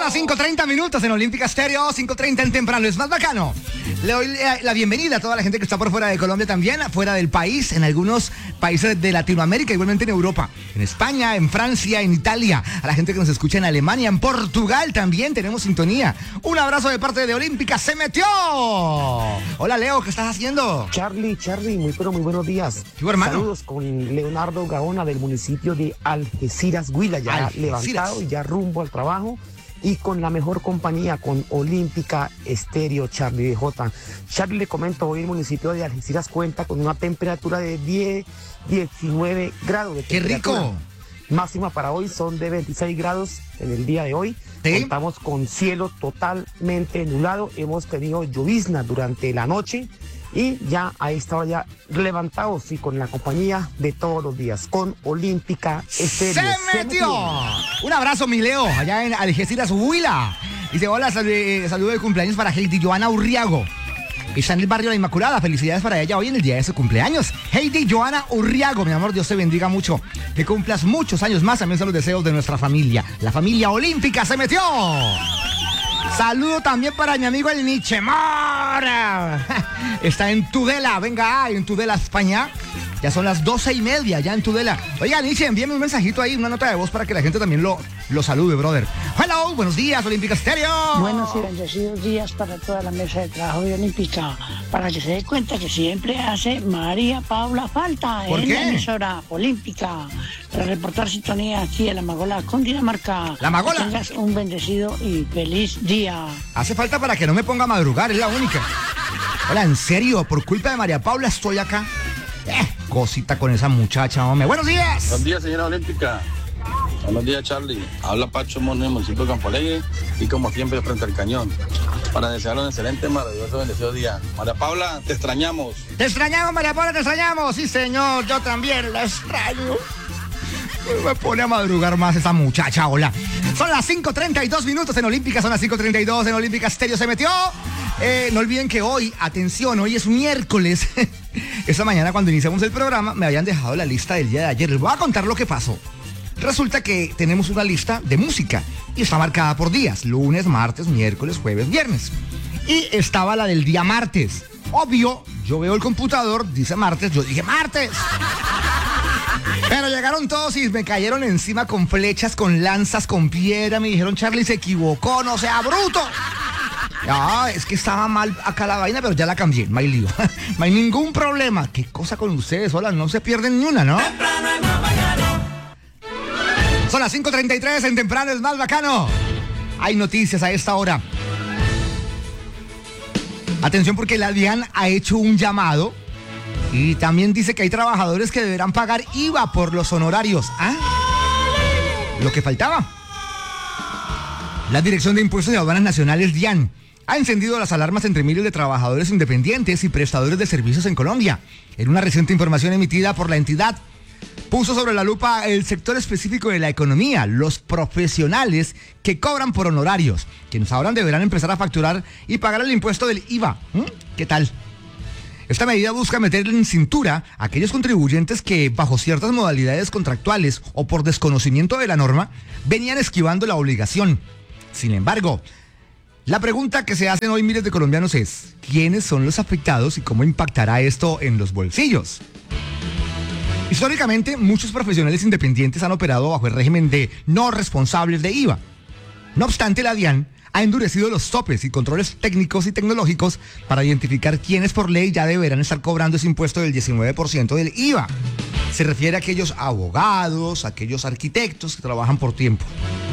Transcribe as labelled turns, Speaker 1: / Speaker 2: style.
Speaker 1: las 5:30 en Olímpica Stereo, 5:30 en temprano, es más bacano. Le doy la bienvenida a toda la gente que está por fuera de Colombia también, fuera del país, en algunos países de Latinoamérica, igualmente en Europa, en España, en Francia, en Italia, a la gente que nos escucha en Alemania, en Portugal también tenemos sintonía. Un abrazo de parte de Olímpica, se metió. Hola Leo, ¿qué estás haciendo?
Speaker 2: Charlie, muy buenos días.
Speaker 1: ¿Qué hermano?
Speaker 2: Saludos con Leonardo Gaona del municipio de Algeciras, Huila, ya levantado y ya rumbo al trabajo. Y con la mejor compañía, con Olímpica Estéreo, Charlie DJ. Charlie, le comento, hoy el municipio de Algeciras cuenta con una temperatura de 19 grados de temperatura.
Speaker 1: ¡Qué rico!
Speaker 2: Máxima para hoy son de 26 grados en el día de hoy.
Speaker 1: ¿Sí?
Speaker 2: Contamos con cielo totalmente nublado. Hemos tenido llovizna durante la noche. Y ya a esta hora ya levantados y con la compañía de todos los días, con Olímpica Estéreo.
Speaker 1: ¡Se metió! Un abrazo, mi Leo, allá en Algeciras, Huila. Dice, hola, saludo de cumpleaños para Heidi Joana Urriago. Está en el barrio La Inmaculada. Felicidades para ella hoy en el día de su cumpleaños. Heidi Joana Urriago, mi amor, Dios te bendiga mucho. Que cumplas muchos años más. También son los deseos de nuestra familia. La familia Olímpica se metió. Saludo también para mi amigo el Nietzsche Mora. Está en Tudela, venga, en Tudela, España. Ya son las 12:30, ya en Tudela. Oiga, Nietzsche, envíame un mensajito ahí, una nota de voz para que la gente también lo salude, brother. Hello, buenos días, Olímpica Stereo.
Speaker 3: Buenos y bendecidos días para toda la mesa de trabajo de Olímpica. Para que se dé cuenta que siempre hace María Paula falta
Speaker 1: ¿Por
Speaker 3: en
Speaker 1: qué?
Speaker 3: la emisora Olímpica. Para reportar sintonía aquí en La Magola con Dinamarca.
Speaker 1: La Magola.
Speaker 3: Que tengas un bendecido y feliz día.
Speaker 1: Hace falta para que no me ponga a madrugar, es la única. Hola, en serio, por culpa de María Paula estoy acá. Cosita con esa muchacha, hombre. Buenos días.
Speaker 4: Buenos días, señora Olímpica. Buenos días, Charlie. Habla Pacho Mono, municipio de Campo Alegre, y como siempre frente al cañón. Para desearle un excelente, maravilloso, bendecido día. María Paula, te extrañamos.
Speaker 1: Te extrañamos, María Paula, te extrañamos. Sí, señor, yo también la extraño. Me pone a madrugar más esa muchacha, hola. Son las 5:32 en Olímpica, son las 5:32 en Olímpica Stereo se metió. No olviden que hoy, atención, hoy es miércoles. Esta mañana cuando iniciamos el programa me habían dejado la lista del día de ayer. Les voy a contar lo que pasó. Resulta que tenemos una lista de música y está marcada por días. Lunes, martes, miércoles, jueves, viernes. Y estaba la del día martes. Obvio, yo veo el computador, dice martes, yo dije martes. Pero llegaron todos y me cayeron encima con flechas, con lanzas, con piedra. Me dijeron, Charlie se equivocó, no sea bruto. Ah, es que estaba mal acá la vaina, pero ya la cambié, no hay lío. No hay ningún problema. ¿Qué cosa con ustedes? Hola, no se pierden ni una, ¿no? Son las 5:33 en temprano, es más bacano. Hay noticias a esta hora. Atención porque la DIAN ha hecho un llamado y también dice que hay trabajadores que deberán pagar IVA por los honorarios. ¿Ah? Lo que faltaba. La Dirección de Impuestos y Aduanas Nacionales, DIAN, ha encendido las alarmas entre miles de trabajadores independientes y prestadores de servicios en Colombia. En una reciente información emitida por la entidad, puso sobre la lupa el sector específico de la economía, los profesionales que cobran por honorarios, quienes ahora deberán empezar a facturar y pagar el impuesto del IVA. ¿Qué tal? Esta medida busca meter en cintura a aquellos contribuyentes que, bajo ciertas modalidades contractuales o por desconocimiento de la norma, venían esquivando la obligación. Sin embargo, la pregunta que se hacen hoy miles de colombianos es, ¿quiénes son los afectados y cómo impactará esto en los bolsillos? Históricamente, muchos profesionales independientes han operado bajo el régimen de no responsables de IVA. No obstante, la DIAN ha endurecido los topes y controles técnicos y tecnológicos para identificar quiénes por ley ya deberán estar cobrando ese impuesto del 19% del IVA. Se refiere a aquellos abogados, aquellos arquitectos que trabajan por tiempo.